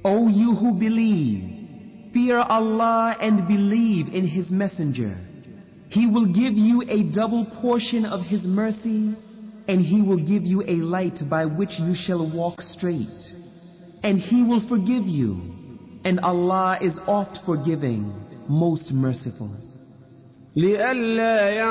O you who believe, fear Allah and believe in His Messenger. He will give you a double portion of His mercy, and He will give you a light by which you shall walk straight. And He will forgive you, and Allah is oft forgiving, most merciful.